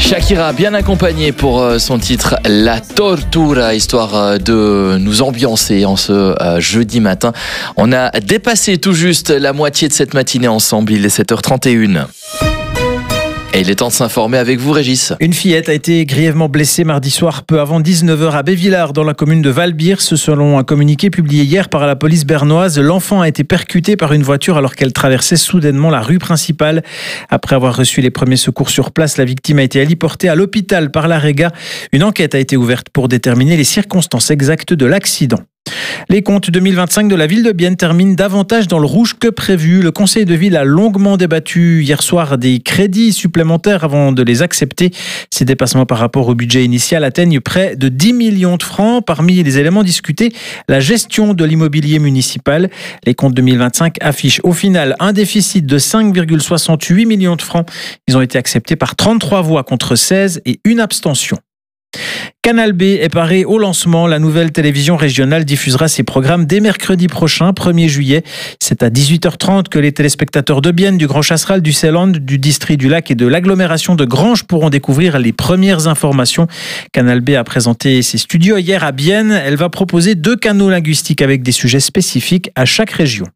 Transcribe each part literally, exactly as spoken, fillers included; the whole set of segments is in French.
Shakira, bien accompagnée pour son titre La Tortura, histoire de nous ambiancer en ce jeudi matin. On a dépassé tout juste la moitié de cette matinée ensemble, il est sept heures trente et une. Et il est temps de s'informer avec vous, Régis. Une fillette a été grièvement blessée mardi soir, peu avant dix-neuf heures à Bévillard, dans la commune de Valbir. Selon un communiqué publié hier par la police bernoise, l'enfant a été percuté par une voiture alors qu'elle traversait soudainement la rue principale. Après avoir reçu les premiers secours sur place, la victime a été héliportée à l'hôpital par la Réga. Une enquête a été ouverte pour déterminer les circonstances exactes de l'accident. Les comptes deux mille vingt-cinq de la ville de Bienne terminent davantage dans le rouge que prévu. Le conseil de ville a longuement débattu hier soir des crédits supplémentaires avant de les accepter. Ces dépassements par rapport au budget initial atteignent près de dix millions de francs. Parmi les éléments discutés, la gestion de l'immobilier municipal. Les comptes deux mille vingt-cinq affichent au final un déficit de cinq virgule soixante-huit millions de francs. Ils ont été acceptés par trente-trois voix contre seize et une abstention. Canal B est paré au lancement. La nouvelle télévision régionale diffusera ses programmes dès mercredi prochain, premier juillet. C'est à dix-huit heures trente que les téléspectateurs de Bienne, du Grand Chasseral, du Seeland, du district du Lac et de l'agglomération de Granges pourront découvrir les premières informations. Canal B a présenté ses studios hier à Bienne. Elle va proposer deux canaux linguistiques avec des sujets spécifiques à chaque région.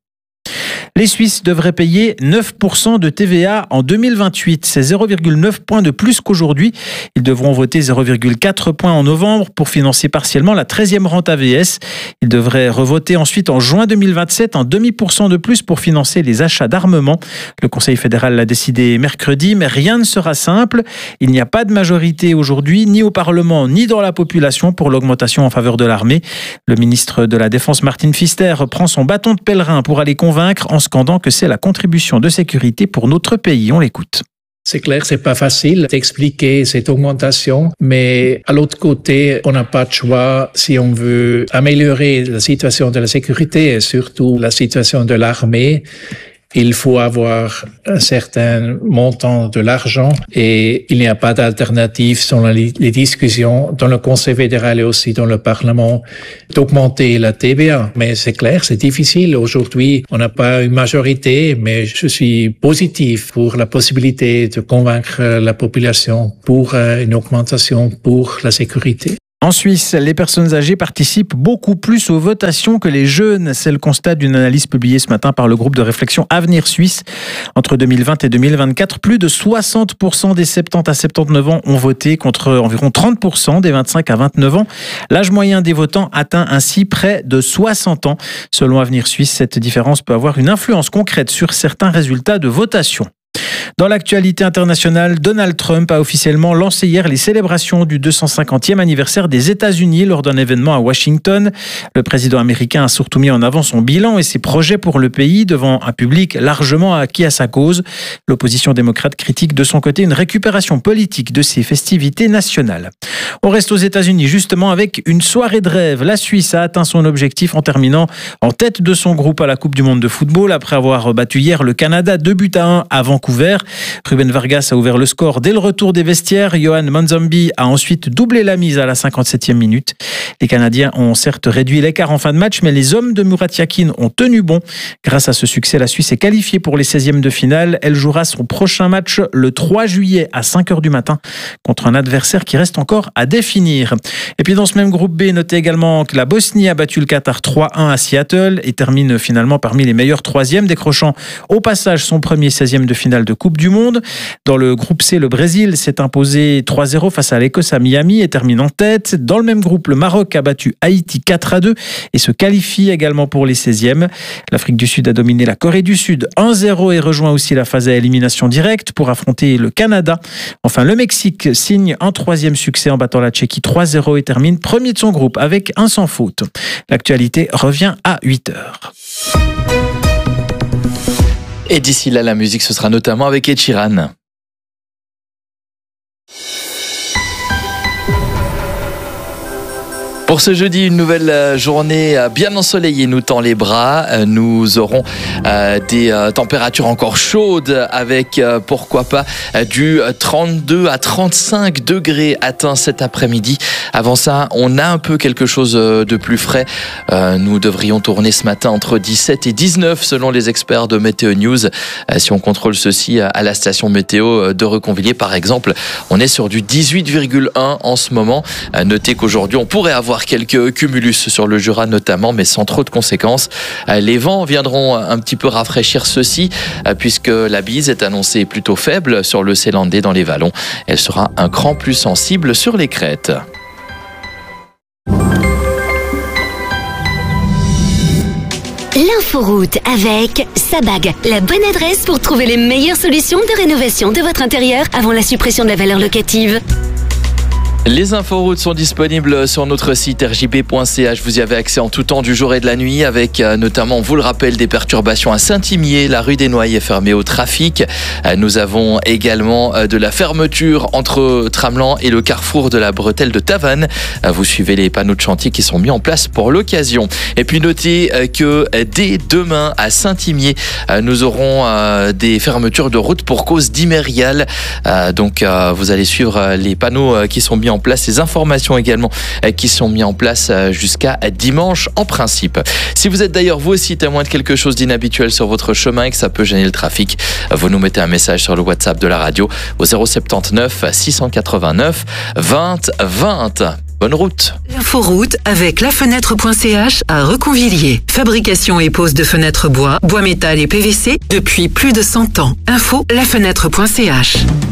Les Suisses devraient payer neuf pour cent de T V A en deux mille vingt-huit. C'est zéro virgule neuf points de plus qu'aujourd'hui. Ils devront voter zéro virgule quatre points en novembre pour financer partiellement la treizième rente A V S. Ils devraient revoter ensuite en juin deux mille vingt-sept un demi pour cent de plus pour financer les achats d'armement. Le Conseil fédéral l'a décidé mercredi, mais rien ne sera simple. Il n'y a pas de majorité aujourd'hui, ni au Parlement, ni dans la population pour l'augmentation en faveur de l'armée. Le ministre de la Défense, Martin Pfister, prend son bâton de pèlerin pour aller convaincre en scandant que c'est la contribution de sécurité pour notre pays. On l'écoute. C'est clair, c'est pas facile d'expliquer cette augmentation, mais à l'autre côté, on n'a pas de choix si on veut améliorer la situation de la sécurité et surtout la situation de l'armée. Il faut avoir un certain montant de l'argent et il n'y a pas d'alternative selon les discussions dans le Conseil fédéral et aussi dans le Parlement d'augmenter la T V A. Mais c'est clair, c'est difficile. Aujourd'hui, on n'a pas une majorité, mais je suis positif pour la possibilité de convaincre la population pour une augmentation pour la sécurité. En Suisse, les personnes âgées participent beaucoup plus aux votations que les jeunes. C'est le constat d'une analyse publiée ce matin par le groupe de réflexion Avenir Suisse. Entre deux mille vingt et deux mille vingt-quatre, plus de soixante pour cent des soixante-dix à soixante-dix-neuf ans ont voté contre environ trente pour cent des vingt-cinq à vingt-neuf ans. L'âge moyen des votants atteint ainsi près de soixante ans. Selon Avenir Suisse, cette différence peut avoir une influence concrète sur certains résultats de votation. Dans l'actualité internationale, Donald Trump a officiellement lancé hier les célébrations du deux cent cinquantième anniversaire des États-Unis lors d'un événement à Washington. Le président américain a surtout mis en avant son bilan et ses projets pour le pays devant un public largement acquis à sa cause. L'opposition démocrate critique de son côté une récupération politique de ces festivités nationales. On reste aux États-Unis justement avec une soirée de rêve. La Suisse a atteint son objectif en terminant en tête de son groupe à la Coupe du monde de football après avoir battu hier le Canada deux buts à un à Vancouver. Ruben Vargas a ouvert le score dès le retour des vestiaires. Johan Manzambi a ensuite doublé la mise à la cinquante-septième minute. Les Canadiens ont certes réduit l'écart en fin de match, mais les hommes de Murat Yakin ont tenu bon. Grâce à ce succès, la Suisse est qualifiée pour les seizièmes de finale. Elle jouera son prochain match le trois juillet à cinq heures du matin contre un adversaire qui reste encore à définir. Et puis dans ce même groupe B, notez également que la Bosnie a battu le Qatar trois un à Seattle et termine finalement parmi les meilleurs troisièmes, décrochant au passage son premier seizième de finale de Coupe du Monde. Dans le groupe C, le Brésil s'est imposé trois zéro face à l'Écosse à Miami et termine en tête. Dans le même groupe, le Maroc a battu Haïti quatre à deux et se qualifie également pour les seizièmes. L'Afrique du Sud a dominé la Corée du Sud un zéro et rejoint aussi la phase à élimination directe pour affronter le Canada. Enfin, le Mexique signe un troisième succès en battant la Tchéquie trois zéro et termine premier de son groupe avec un sans faute. L'actualité revient à huit heures. Et d'ici là, la musique, ce sera notamment avec Ed Sheeran. Pour ce jeudi, une nouvelle journée bien ensoleillée nous tend les bras. Nous aurons euh, des euh, températures encore chaudes avec, euh, pourquoi pas, euh, du trente-deux à trente-cinq degrés atteints cet après-midi. Avant ça, on a un peu quelque chose de plus frais. Euh, nous devrions tourner ce matin entre dix-sept et dix-neuf selon les experts de Météo News. Euh, si on contrôle ceci à la station météo de Reconvilier, par exemple, on est sur du dix-huit virgule un en ce moment. Euh, notez qu'aujourd'hui, on pourrait avoir quelques cumulus sur le Jura notamment, mais sans trop de conséquences. Les vents viendront un petit peu rafraîchir ceci, puisque la bise est annoncée plutôt faible sur le Célandais dans les vallons. Elle sera un cran plus sensible sur les crêtes. L'inforoute avec Sabag, la bonne adresse pour trouver les meilleures solutions de rénovation de votre intérieur avant la suppression de la valeur locative. Les inforoutes sont disponibles sur notre site r j b point c h. Vous y avez accès en tout temps du jour et de la nuit avec euh, notamment, on vous le rappelle, des perturbations à Saint-Imier. La rue des Noailles est fermée au trafic. Euh, nous avons également euh, de la fermeture entre Tramelan et le carrefour de la Bretelle de Tavannes. Euh, vous suivez les panneaux de chantier qui sont mis en place pour l'occasion. Et puis notez euh, que euh, dès demain à Saint-Imier, euh, nous aurons euh, des fermetures de route pour cause d'Imérial. Euh, donc euh, vous allez suivre euh, les panneaux euh, qui sont mis en place, les informations également qui sont mises en place jusqu'à dimanche en principe. Si vous êtes d'ailleurs vous aussi témoin de quelque chose d'inhabituel sur votre chemin et que ça peut gêner le trafic, vous nous mettez un message sur le WhatsApp de la radio au zéro soixante-dix-neuf six cent quatre-vingt-neuf vingt vingt. Bonne route. L'inforoute avec lafenêtre point c h à Reconvilier. Fabrication et pose de fenêtres bois, bois métal et P V C depuis plus de cent ans. Info lafenêtre point c h.